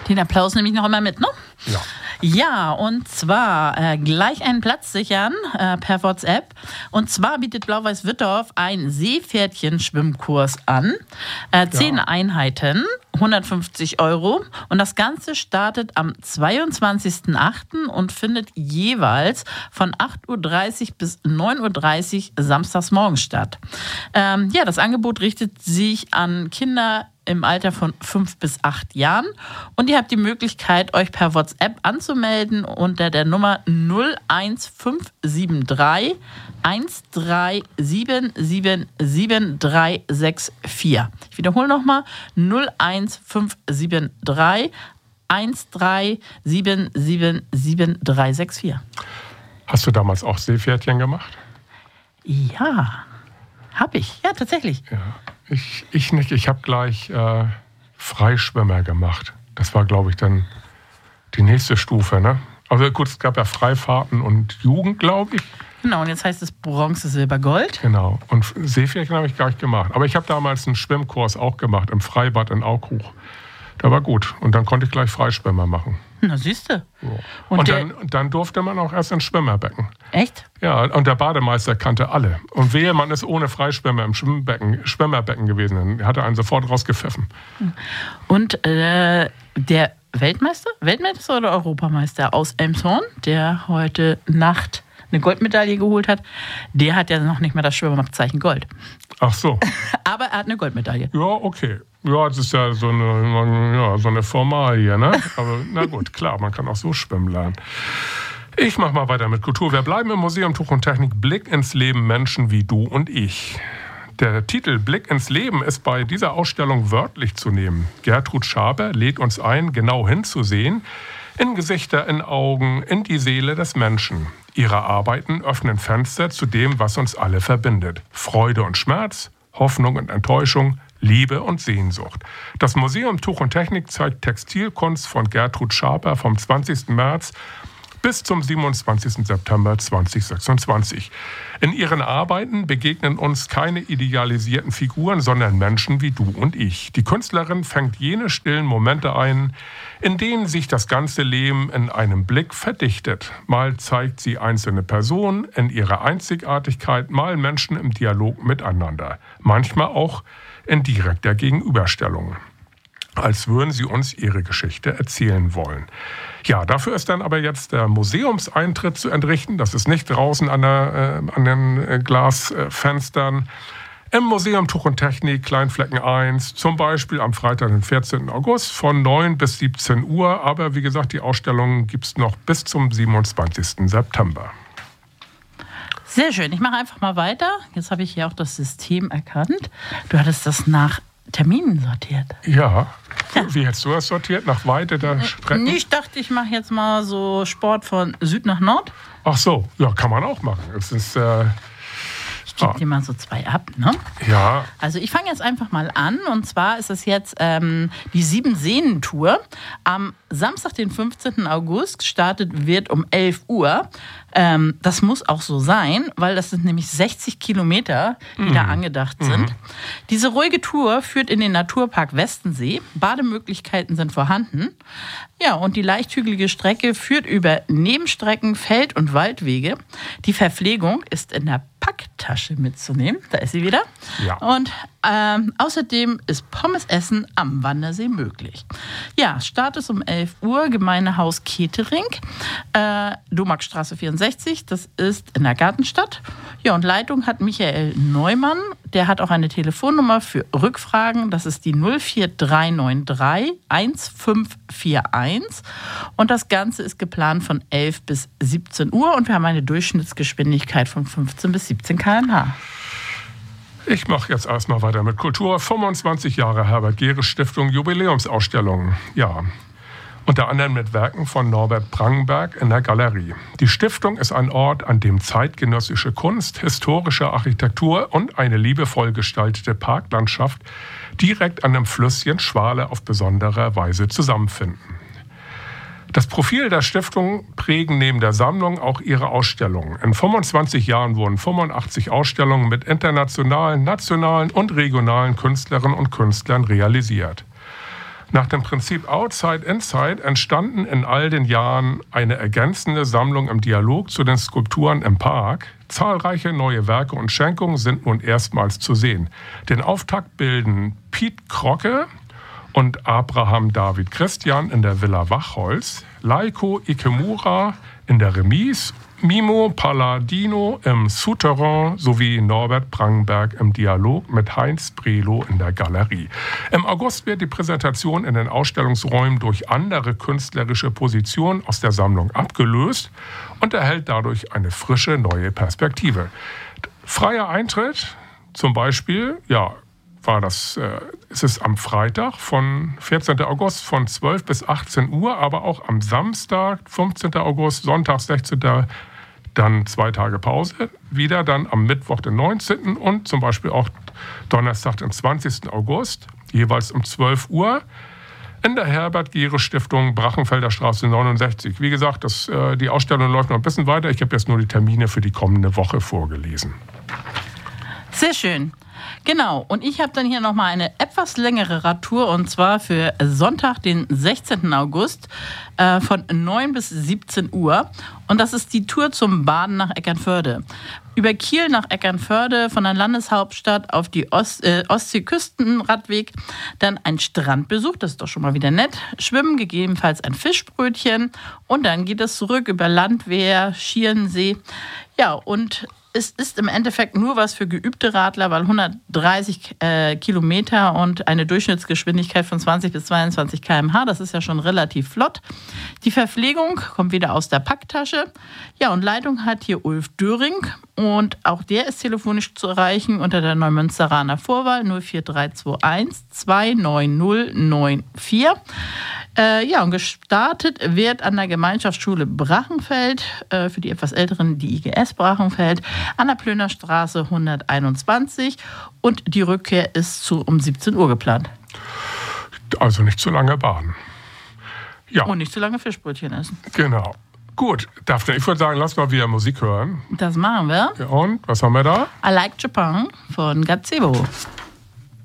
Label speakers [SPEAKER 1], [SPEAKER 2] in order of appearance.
[SPEAKER 1] Den Applaus nehme ich noch immer mit, ne?
[SPEAKER 2] Ja.
[SPEAKER 1] Ja, und zwar gleich einen Platz sichern per WhatsApp. Und zwar bietet Blau-Weiß-Wittorf einen Seepferdchen-Schwimmkurs an. 10 Einheiten, 150 €. Und das Ganze startet am 22.08. und findet jeweils von 8.30 Uhr bis 9.30 Uhr samstags morgens statt. Das Angebot richtet sich an Kinder im Alter von 5 bis 8 Jahren. Und ihr habt die Möglichkeit, euch per WhatsApp anzumelden unter der Nummer 01573 137777364. Ich wiederhole nochmal 01573 137777364.
[SPEAKER 2] Hast du damals auch Seepferdchen gemacht?
[SPEAKER 1] Ja, habe ich. Ja, tatsächlich.
[SPEAKER 2] Ja. Ich nicht. Ich habe gleich Freischwimmer gemacht. Das war, glaube ich, dann die nächste Stufe. Ne? Also gut, es gab ja Freifahrten und Jugend, glaube ich.
[SPEAKER 1] Genau, und jetzt heißt es Bronze, Silber, Gold.
[SPEAKER 2] Genau, und Seepferdchen habe ich gar nicht gemacht. Aber ich habe damals einen Schwimmkurs auch gemacht im Freibad in Aukrug. Der war gut. Und dann konnte ich gleich Freischwimmer machen.
[SPEAKER 1] Na, siehste.
[SPEAKER 2] Ja. Und dann durfte man auch erst ins Schwimmerbecken.
[SPEAKER 1] Echt?
[SPEAKER 2] Ja, und der Bademeister kannte alle. Und wehe, man ist ohne Freischwimmer im Schwimmerbecken gewesen. Dann hat er einen sofort rausgepfiffen.
[SPEAKER 1] Und der Weltmeister oder Europameister aus Elmshorn, der heute Nacht eine Goldmedaille geholt hat, der hat ja noch nicht mal das Schwimmerzeichen Gold.
[SPEAKER 2] Ach so.
[SPEAKER 1] Aber er hat eine Goldmedaille.
[SPEAKER 2] Ja, okay. Ja, das ist ja so eine Formalie, ne? Aber na gut, klar, man kann auch so schwimmen lernen. Ich mache mal weiter mit Kultur. Wir bleiben im Museum Tuch und Technik. Blick ins Leben Menschen wie du und ich. Der Titel Blick ins Leben ist bei dieser Ausstellung wörtlich zu nehmen. Gertrud Schaber lädt uns ein, genau hinzusehen, in Gesichter, in Augen, in die Seele des Menschen. Ihre Arbeiten öffnen Fenster zu dem, was uns alle verbindet. Freude und Schmerz, Hoffnung und Enttäuschung, Liebe und Sehnsucht. Das Museum Tuch und Technik zeigt Textilkunst von Gertrud Schaber vom 20. März bis zum 27. September 2026. In ihren Arbeiten begegnen uns keine idealisierten Figuren, sondern Menschen wie du und ich. Die Künstlerin fängt jene stillen Momente ein, in denen sich das ganze Leben in einem Blick verdichtet. Mal zeigt sie einzelne Personen in ihrer Einzigartigkeit, mal Menschen im Dialog miteinander. Manchmal auch in direkter Gegenüberstellung, als würden sie uns ihre Geschichte erzählen wollen. Ja, dafür ist dann aber jetzt der Museumseintritt zu entrichten. Das ist nicht draußen an den Glasfenstern. Im Museum Tuch und Technik, Kleinflecken 1, zum Beispiel am Freitag, den 14. August von 9 bis 17 Uhr. Aber wie gesagt, die Ausstellung gibt es noch bis zum 27. September.
[SPEAKER 1] Sehr schön. Ich mache einfach mal weiter. Jetzt habe ich hier auch das System erkannt. Du hattest das nach Terminen sortiert.
[SPEAKER 2] Ja. Wie hättest du das sortiert? Nach Weite der Strecken?
[SPEAKER 1] Ich dachte, ich mache jetzt mal so Sport von Süd nach Nord.
[SPEAKER 2] Ach so, ja, kann man auch machen. Es ist...
[SPEAKER 1] Ich gebe dir mal so 2 ab, ne?
[SPEAKER 2] Ja.
[SPEAKER 1] Also ich fange jetzt einfach mal an. Und zwar ist es jetzt die 7-Sehnen-Tour. Am Samstag, den 15. August, startet wird um 11 Uhr. Das muss auch so sein, weil das sind nämlich 60 Kilometer, die da angedacht sind. Diese ruhige Tour führt in den Naturpark Westensee. Bademöglichkeiten sind vorhanden. Ja, und die leicht hügelige Strecke führt über Nebenstrecken, Feld- und Waldwege. Die Verpflegung ist in der Packtasche mitzunehmen. Da ist sie wieder.
[SPEAKER 2] Ja.
[SPEAKER 1] Und außerdem ist Pommesessen am Wandersee möglich. Ja, Start ist um 11 Uhr, Gemeindehaus Ketering, Domarkstraße 64, das ist in der Gartenstadt. Ja, und Leitung hat Michael Neumann, der hat auch eine Telefonnummer für Rückfragen, das ist die 04393 1541 und das Ganze ist geplant von 11 bis 17 Uhr und wir haben eine Durchschnittsgeschwindigkeit von 15 bis 17 km/h.
[SPEAKER 2] Ich mache jetzt erstmal weiter mit Kultur. 25 Jahre Herbert-Gehres-Stiftung Jubiläumsausstellung. Ja, unter anderem mit Werken von Norbert Prangenberg in der Galerie. Die Stiftung ist ein Ort, an dem zeitgenössische Kunst, historische Architektur und eine liebevoll gestaltete Parklandschaft direkt an dem Flüsschen Schwale auf besondere Weise zusammenfinden. Das Profil der Stiftung prägen neben der Sammlung auch ihre Ausstellungen. In 25 Jahren wurden 85 Ausstellungen mit internationalen, nationalen und regionalen Künstlerinnen und Künstlern realisiert. Nach dem Prinzip Outside-Inside entstanden in all den Jahren eine ergänzende Sammlung im Dialog zu den Skulpturen im Park. Zahlreiche neue Werke und Schenkungen sind nun erstmals zu sehen. Den Auftakt bilden Piet Krocke und Abraham David Christian in der Villa Wachholz, Leiko Ikemura in der Remise, Mimo Palladino im Souterrain sowie Norbert Prangenberg im Dialog mit Heinz Brelo in der Galerie. Im August wird die Präsentation in den Ausstellungsräumen durch andere künstlerische Positionen aus der Sammlung abgelöst und erhält dadurch eine frische neue Perspektive. Freier Eintritt, zum Beispiel, es ist am Freitag von 14. August von 12 bis 18 Uhr, aber auch am Samstag, 15. August, Sonntag, 16. Dann 2 Tage Pause, wieder dann am Mittwoch, den 19. und zum Beispiel auch Donnerstag, den 20. August, jeweils um 12 Uhr in der Herbert-Gehre-Stiftung Brachenfelder Straße 69. Wie gesagt, die Ausstellung läuft noch ein bisschen weiter. Ich habe jetzt nur die Termine für die kommende Woche vorgelesen.
[SPEAKER 1] Sehr schön. Genau, und ich habe dann hier nochmal eine etwas längere Radtour und zwar für Sonntag, den 16. August von 9 bis 17 Uhr. Und das ist die Tour zum Baden nach Eckernförde. Über Kiel nach Eckernförde, von der Landeshauptstadt auf die Ostseeküstenradweg, dann ein Strandbesuch, das ist doch schon mal wieder nett, Schwimmen, gegebenenfalls ein Fischbrötchen und dann geht es zurück über Landwehr, Schierensee. Ja, und es ist im Endeffekt nur was für geübte Radler, weil 130 Kilometer und eine Durchschnittsgeschwindigkeit von 20 bis 22 km/h, das ist ja schon relativ flott. Die Verpflegung kommt wieder aus der Packtasche. Ja, und Leitung hat hier Ulf Döring und auch der ist telefonisch zu erreichen unter der Neumünsteraner Vorwahl 04321 29094. Und gestartet wird an der Gemeinschaftsschule Brachenfeld, für die etwas Älteren die IGS Brachenfeld, an der Plöner Straße 121 und die Rückkehr ist um 17 Uhr geplant.
[SPEAKER 2] Also nicht zu lange baden. Ja.
[SPEAKER 1] Und nicht zu lange Fischbrötchen essen.
[SPEAKER 2] Genau. Gut, Daphne, ich würde sagen, lass mal wieder Musik hören.
[SPEAKER 1] Das machen wir.
[SPEAKER 2] Ja, und, was haben wir da?
[SPEAKER 1] I Like Japan von Gazebo.